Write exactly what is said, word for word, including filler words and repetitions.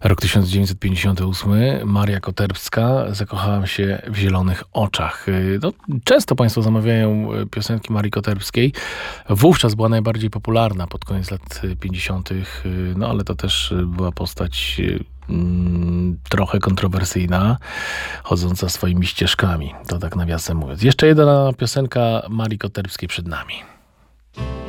Rok tysiąc dziewięćset pięćdziesiąty ósmy. Maria Koterbska. Zakochałam się w zielonych oczach. No, często Państwo zamawiają piosenki Marii Koterbskiej. Wówczas była najbardziej popularna pod koniec lat pięćdziesiątych. No ale to też była postać mm, trochę kontrowersyjna, chodząca swoimi ścieżkami. To tak nawiasem mówiąc. Jeszcze jedna piosenka Marii Koterbskiej przed nami.